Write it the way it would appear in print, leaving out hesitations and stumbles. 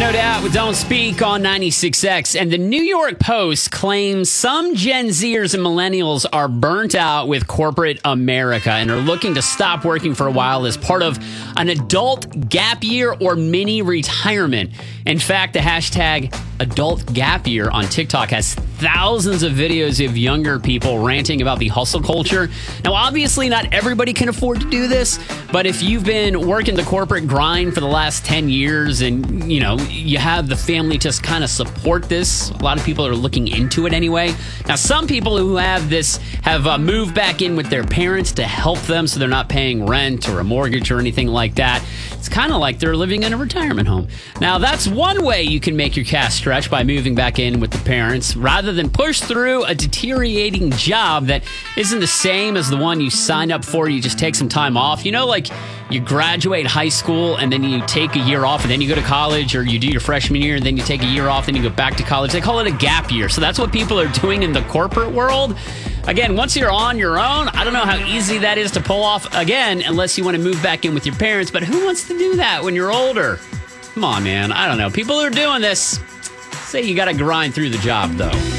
No Doubt with Don't Speak on 96X. And the New York Post claims some Gen Zers and millennials are burnt out with corporate America and are looking to stop working for a while as part of an adult gap year or mini retirement. In fact, the hashtag adult gap year on TikTok has thousands of videos of younger people ranting about the hustle culture. Now, obviously, not everybody can afford to do this, but if you've been working the corporate grind for the last 10 years and, you have the family to kind of support this, a lot of people are looking into it anyway. Now, some people who have this have moved back in with their parents to help them so they're not paying rent or a mortgage or anything like that. It's kind of like they're living in a retirement home. Now, that's one way you can make your cash stretch by moving back in with the parents rather than push through a deteriorating job that isn't the same as the one you signed up for. You just take some time off. Like you graduate high school and then you take a year off and then you go to college, or you do your freshman year and then you take a year off, then you go back to college. They call it a gap year. So that's what people are doing in the corporate world. Again, once you're on your own, I don't know how easy that is to pull off again, unless you want to move back in with your parents. But who wants to do that when you're older? Come on, man. I don't know. People who are doing this say you got to grind through the job, though.